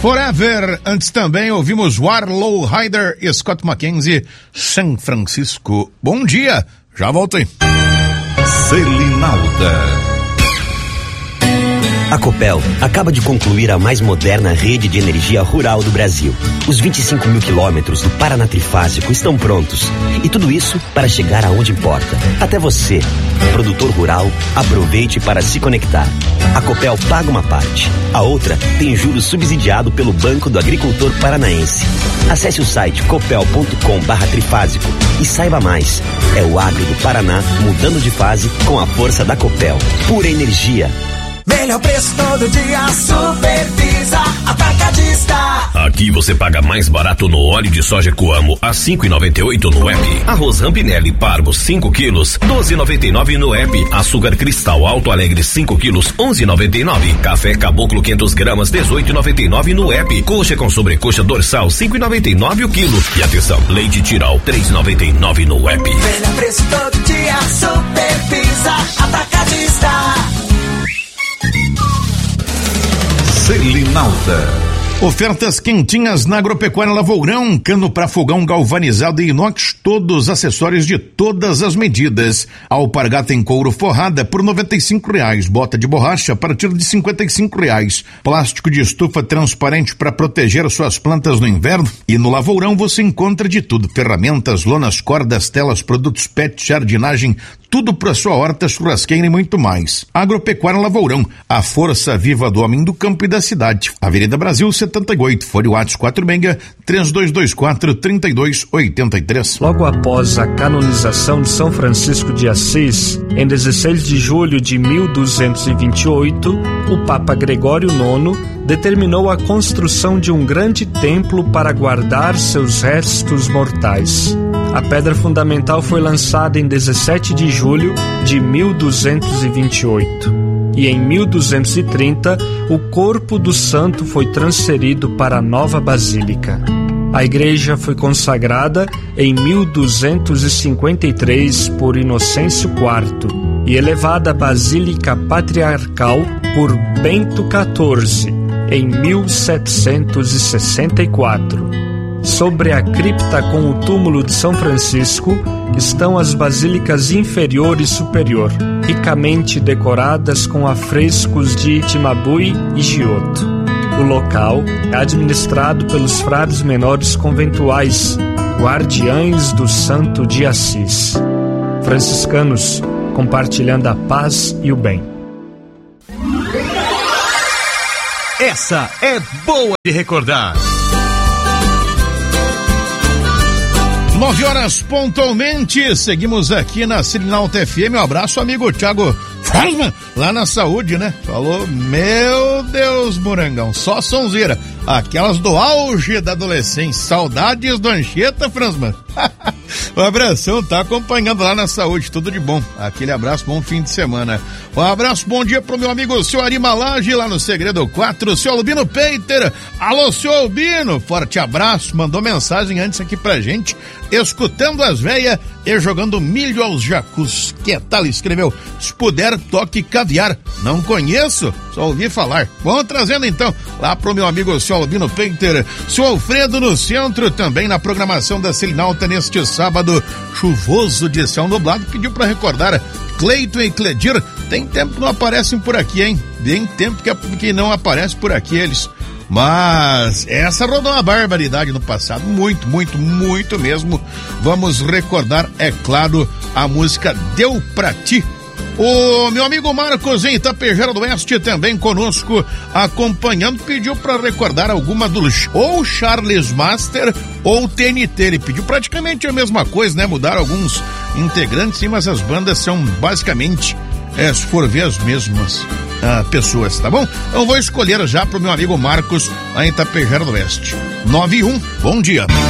Forever. Antes também ouvimos Warlow Ryder e Scott McKenzie, San Francisco. Bom dia, já volto aí. Selinalta. A Copel acaba de concluir a mais moderna rede de energia rural do Brasil. Os 25 mil quilômetros do Paraná Trifásico estão prontos. E tudo isso para chegar aonde importa. Até você, produtor rural, aproveite para se conectar. A Copel paga uma parte. A outra tem juros subsidiado pelo Banco do Agricultor Paranaense. Acesse o site copel.com/trifásico e saiba mais. É o agro do Paraná mudando de fase com a força da Copel. Pura energia. Melhor preço todo dia, Supervisa Atacadista. Aqui você paga mais barato no óleo de soja Coamo a 5,98 no app. Arroz Rampinelli Parbo 5 quilos, 12,99 no app. Açúcar Cristal Alto Alegre 5 quilos, 11,99. Café Caboclo 500 gramas, 18,99 no app. Coxa com sobrecoxa dorsal 5,99 o quilo. E atenção, leite Tiral 3,99 no app. Melhor preço todo dia, Supervisa Atacadista. Selinalta. Ofertas quentinhas na Agropecuária Lavourão, cano para fogão galvanizado e inox, todos acessórios de todas as medidas. Alpargata em couro forrada por R$95, bota de borracha a partir de R$55. Plástico de estufa transparente para proteger suas plantas no inverno. E no Lavourão você encontra de tudo: ferramentas, lonas, cordas, telas, produtos pet, jardinagem, tudo para sua horta, churrasqueira e muito mais. Agropecuária Lavourão, a força viva do homem do campo e da cidade. Avenida Brasil 78, fone WhatsApp 46-3224-3283. Logo após a canonização de São Francisco de Assis, em 16 de julho de 1228, o Papa Gregório IX determinou a construção de um grande templo para guardar seus restos mortais. A pedra fundamental foi lançada em 17 de julho de 1228. E em 1230, o corpo do santo foi transferido para a nova basílica. A igreja foi consagrada em 1253 por Inocêncio IV e elevada à Basílica Patriarcal por Bento XIV em 1764. Sobre a cripta com o túmulo de São Francisco estão as basílicas inferior e superior, ricamente decoradas com afrescos de Itimabui e Giotto. O local é administrado pelos frades menores conventuais, guardiães do Santo de Assis. Franciscanos, compartilhando a paz e o bem. Essa é boa de recordar. 9 horas pontualmente, seguimos aqui na Selinalta FM. Um abraço, amigo Thiago Frasman, lá na saúde, né? Falou, meu Deus, Morangão, só sonzeira. Aquelas do auge da adolescência. Saudades do Anchieta, Frasman. Um abração, tá acompanhando lá na saúde, tudo de bom. Aquele abraço, bom fim de semana. Um abraço, bom dia pro meu amigo seu Ari Malage, lá no Segredo 4, seu Albino Peiter. Alô, seu Albino, forte abraço, mandou mensagem antes aqui pra gente, escutando as véias e jogando milho aos jacus. Que tal? Escreveu, se puder, toque caviar. Não conheço, só ouvi falar. Vamos trazendo então lá pro meu amigo seu Albino Peiter. Seu Alfredo no centro, também na programação da Selinalta neste sábado chuvoso de céu nublado, pediu pra recordar Cleiton e Cledir. Tem tempo que não aparecem por aqui, hein? Tem tempo que não aparece por aqui eles. Mas essa rodou uma barbaridade no passado, muito, muito, muito mesmo. Vamos recordar, é claro, a música Deu Pra Ti. O meu amigo Marcos em Itapejara do Oeste também conosco, acompanhando, pediu para recordar alguma do ou Charles Master ou TNT. Ele pediu praticamente a mesma coisa, né? Mudaram alguns integrantes, sim, mas as bandas são basicamente, se for ver, as mesmas pessoas, tá bom? Eu vou escolher já pro meu amigo Marcos lá em Itapejara do Oeste. 91, bom dia.